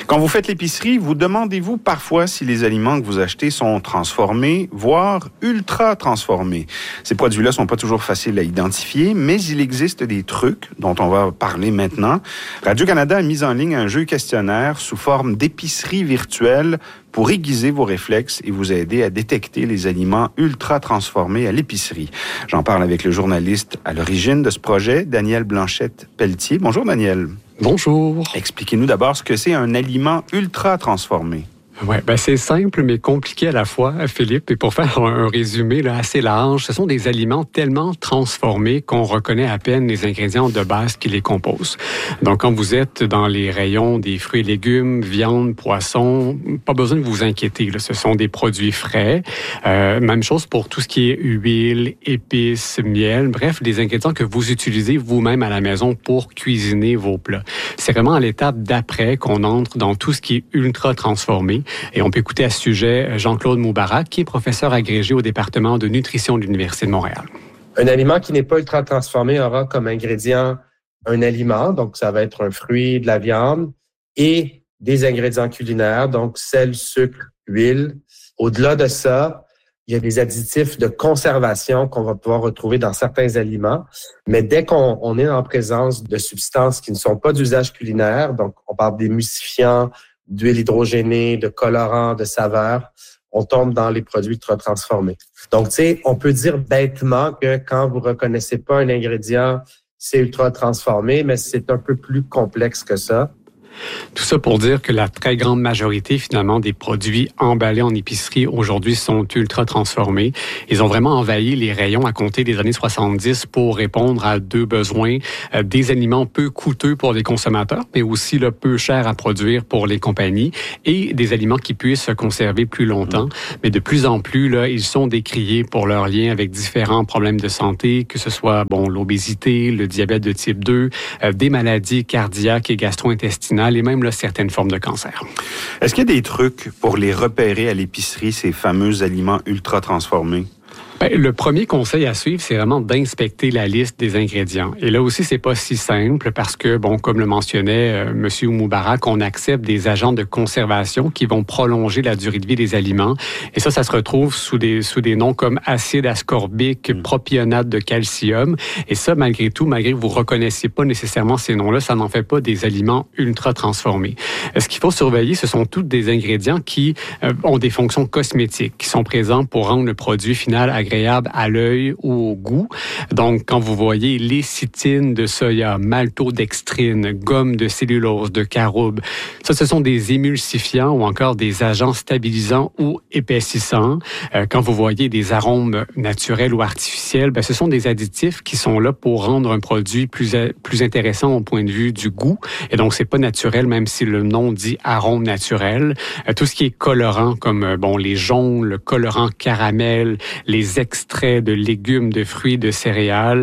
Quand vous faites l'épicerie, vous demandez-vous parfois si les aliments que vous achetez sont transformés, voire ultra transformés. Ces produits-là sont pas toujours faciles à identifier, mais il existe des trucs dont on va parler maintenant. Radio-Canada a mis en ligne un jeu questionnaire sous forme d'épicerie virtuelle pour aiguiser vos réflexes et vous aider à détecter les aliments ultra transformés à l'épicerie. J'en parle avec le journaliste à l'origine de ce projet, Daniel Blanchette-Pelletier. Bonjour, Daniel. Bonjour. Expliquez-nous d'abord ce que c'est un aliment ultra transformé. Oui, c'est simple mais compliqué à la fois, Philippe. Et pour faire un résumé assez large, ce sont des aliments tellement transformés qu'on reconnaît à peine les ingrédients de base qui les composent. Donc, quand vous êtes dans les rayons des fruits et légumes, viande, poisson, pas besoin de vous inquiéter. Ce sont des produits frais. Même chose pour tout ce qui est huile, épices, miel. Bref, des ingrédients que vous utilisez vous-même à la maison pour cuisiner vos plats. C'est vraiment à l'étape d'après qu'on entre dans tout ce qui est ultra transformé. Et on peut écouter à ce sujet Jean-Claude Moubarak, qui est professeur agrégé au département de nutrition de l'Université de Montréal. Un aliment qui n'est pas ultra transformé aura comme ingrédient un aliment, donc ça va être un fruit, de la viande, et des ingrédients culinaires, donc sel, sucre, huile. Au-delà de ça, il y a des additifs de conservation qu'on va pouvoir retrouver dans certains aliments. Mais dès qu'on est en présence de substances qui ne sont pas d'usage culinaire, donc on parle d'émulsifiants, d'huile hydrogénée, de colorants, de saveurs, on tombe dans les produits ultra transformés. Donc, tu sais, on peut dire bêtement que quand vous reconnaissez pas un ingrédient, c'est ultra transformé, mais c'est un peu plus complexe que ça. Tout ça pour dire que la très grande majorité, finalement, des produits emballés en épicerie aujourd'hui sont ultra transformés. Ils ont vraiment envahi les rayons à compter des années 70 pour répondre à deux besoins. Des aliments peu coûteux pour les consommateurs, mais aussi peu chers à produire pour les compagnies et des aliments qui puissent se conserver plus longtemps. Mais de plus en plus, ils sont décriés pour leur lien avec différents problèmes de santé, que ce soit l'obésité, le diabète de type 2, des maladies cardiaques et gastro-intestinales, et même certaines formes de cancer. Est-ce qu'il y a des trucs pour les repérer à l'épicerie, ces fameux aliments ultra transformés? Le premier conseil à suivre, c'est vraiment d'inspecter la liste des ingrédients. Et là aussi, c'est pas si simple parce que, comme le mentionnait Monsieur Moubarak, on accepte des agents de conservation qui vont prolonger la durée de vie des aliments. Et ça se retrouve sous des noms comme acide ascorbique, propionate de calcium. Et ça, malgré tout, malgré que vous reconnaissiez pas nécessairement ces noms-là, ça n'en fait pas des aliments ultra transformés. Ce qu'il faut surveiller, ce sont tous des ingrédients qui ont des fonctions cosmétiques, qui sont présents pour rendre le produit final agréable à l'œil ou au goût. Donc, quand vous voyez lécithine de soya, maltodextrine, gomme de cellulose, de caroube, ça, ce sont des émulsifiants ou encore des agents stabilisants ou épaississants. Quand vous voyez des arômes naturels ou artificiels, ce sont des additifs qui sont là pour rendre un produit plus intéressant au point de vue du goût. Et donc, c'est pas naturel, même si le nom dit arôme naturel. Tout ce qui est colorant, comme les jaunes, le colorant caramel, les extraits de légumes, de fruits, de céréales.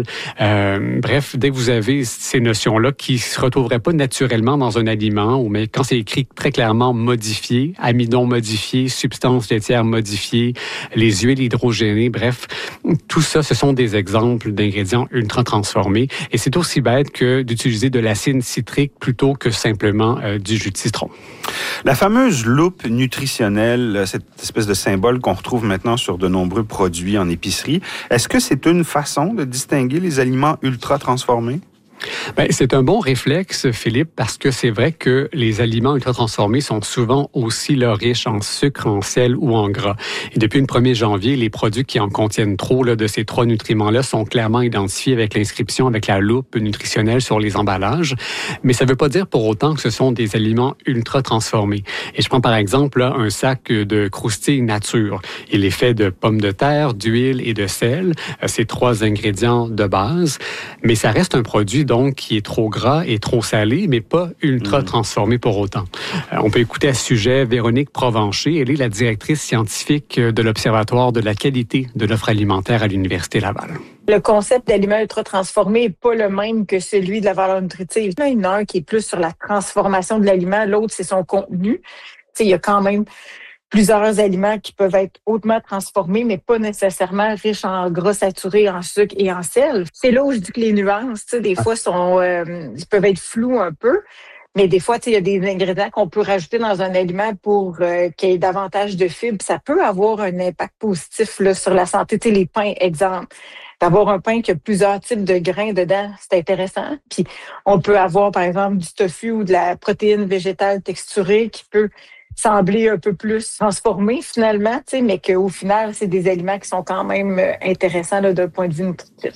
Bref, dès que vous avez ces notions-là qui ne se retrouveraient pas naturellement dans un aliment, mais quand c'est écrit très clairement modifié, amidon modifié, substances laitières modifiées, les huiles hydrogénées, bref, tout ça, ce sont des exemples d'ingrédients ultra transformés. Et c'est aussi bête que d'utiliser de l'acide citrique plutôt que simplement du jus de citron. La fameuse loupe nutritionnelle, cette espèce de symbole qu'on retrouve maintenant sur de nombreux produits en épicerie, est-ce que c'est une façon de distinguer les aliments ultra transformés? C'est un bon réflexe, Philippe, parce que c'est vrai que les aliments ultra transformés sont souvent aussi riches en sucre, en sel ou en gras. Et depuis le 1er janvier, les produits qui en contiennent trop de ces trois nutriments-là sont clairement identifiés avec l'inscription, avec la loupe nutritionnelle sur les emballages. Mais ça ne veut pas dire pour autant que ce sont des aliments ultra transformés. Et je prends par exemple un sac de croustilles nature. Il est fait de pommes de terre, d'huile et de sel. Ces trois ingrédients de base. Mais ça reste un produit donc qui est trop gras et trop salé, mais pas ultra transformé pour autant. On peut écouter à ce sujet Véronique Provencher. Elle est la directrice scientifique de l'Observatoire de la qualité de l'offre alimentaire à l'Université Laval. Le concept d'aliment ultra transformé n'est pas le même que celui de la valeur nutritive. Il y en a un qui est plus sur la transformation de l'aliment, l'autre, c'est son contenu. Il y a quand même plusieurs aliments qui peuvent être hautement transformés, mais pas nécessairement riches en gras saturés, en sucre et en sel. C'est là où je dis que les nuances, des fois, peuvent être floues un peu. Mais des fois, il y a des ingrédients qu'on peut rajouter dans un aliment pour qu'il y ait davantage de fibres. Ça peut avoir un impact positif là, sur la santé. Les pains, exemple. D'avoir un pain qui a plusieurs types de grains dedans, c'est intéressant. Puis on peut avoir, par exemple, du tofu ou de la protéine végétale texturée qui peut sembler un peu plus transformé finalement, mais qu'au final, c'est des aliments qui sont quand même intéressants là, d'un point de vue nutritif.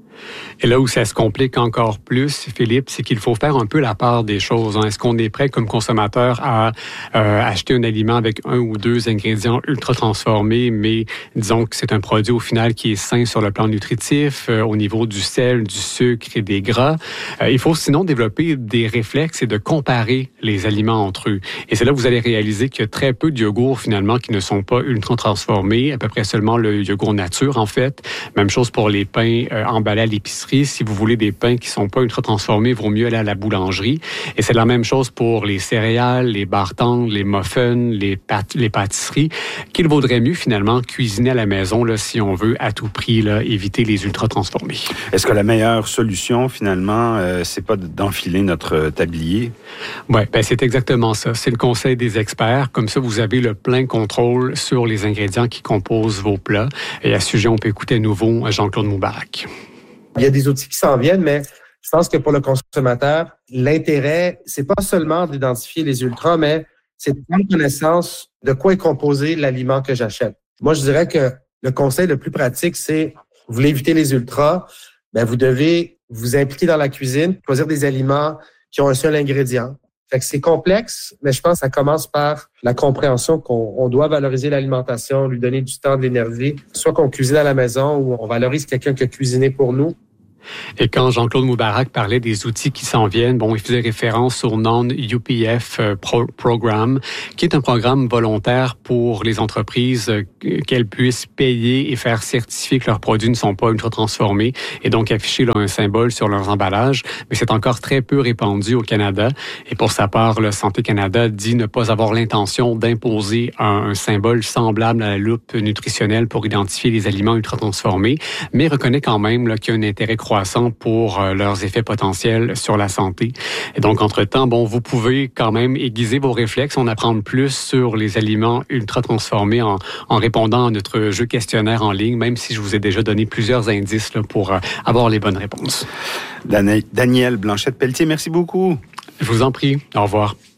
Et là où ça se complique encore plus, Philippe, c'est qu'il faut faire un peu la part des choses. Est-ce qu'on est prêt comme consommateur à acheter un aliment avec 1 ou 2 ingrédients ultra transformés, mais disons que c'est un produit au final qui est sain sur le plan nutritif, au niveau du sel, du sucre et des gras. Il faut sinon développer des réflexes et de comparer les aliments entre eux. Et c'est là que vous allez réaliser qu'il y a très peu de yogourts finalement qui ne sont pas ultra transformés, à peu près seulement le yogourt nature en fait. Même chose pour les pains emballés à l'épicerie. Si vous voulez des pains qui sont pas ultra transformés, il vaut mieux aller à la boulangerie. Et c'est la même chose pour les céréales, les barres tendres, les muffins, les pâtisseries, qu'il vaudrait mieux finalement cuisiner à la maison là, si on veut à tout prix là, éviter les ultra transformés. Est-ce que la meilleure solution finalement, c'est pas d'enfiler notre tablier? Oui, c'est exactement ça. C'est le conseil des experts. Comme ça, vous avez le plein contrôle sur les ingrédients qui composent vos plats. Et à ce sujet, on peut écouter à nouveau Jean-Claude Moubarak. Il y a des outils qui s'en viennent, mais je pense que pour le consommateur, l'intérêt, c'est pas seulement d'identifier les ultras, mais c'est de prendre connaissance de quoi est composé l'aliment que j'achète. Moi, je dirais que le conseil le plus pratique, c'est vous voulez éviter les ultras, vous devez vous impliquer dans la cuisine, choisir des aliments qui ont un seul ingrédient. Fait que c'est complexe, mais je pense que ça commence par la compréhension qu'on doit valoriser l'alimentation, lui donner du temps, de l'énergie, soit qu'on cuisine à la maison ou on valorise quelqu'un qui a cuisiné pour nous. Et quand Jean-Claude Moubarak parlait des outils qui s'en viennent, il faisait référence au Non-UPF Programme, qui est un programme volontaire pour les entreprises qu'elles puissent payer et faire certifier que leurs produits ne sont pas ultra transformés et donc afficher là, un symbole sur leurs emballages. Mais c'est encore très peu répandu au Canada. Et pour sa part, le Santé Canada dit ne pas avoir l'intention d'imposer un symbole semblable à la loupe nutritionnelle pour identifier les aliments ultra transformés, mais reconnaît quand même là, qu'il y a un intérêt croissant pour leurs effets potentiels sur la santé. Et donc, entre-temps, vous pouvez quand même aiguiser vos réflexes, en apprendre plus sur les aliments ultra transformés en répondant à notre jeu questionnaire en ligne, même si je vous ai déjà donné plusieurs indices là, pour avoir les bonnes réponses. Danielle Blanchette-Pelletier, merci beaucoup. Je vous en prie. Au revoir.